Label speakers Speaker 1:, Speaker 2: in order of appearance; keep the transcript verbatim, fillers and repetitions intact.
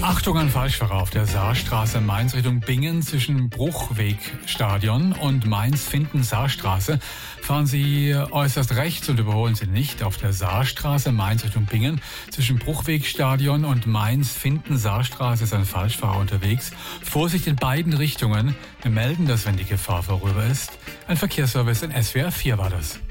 Speaker 1: Achtung an Falschfahrer auf der Saarstraße Mainz Richtung Bingen zwischen Bruchwegstadion und Mainz-Finden-Saarstraße. Fahren Sie äußerst rechts und überholen Sie nicht auf der Saarstraße Mainz Richtung Bingen. Zwischen Bruchwegstadion und Mainz-Finden-Saarstraße ist ein Falschfahrer unterwegs. Vorsicht in beiden Richtungen. Wir melden das, wenn die Gefahr vorüber ist. Ein Verkehrsservice in S W R vier war das.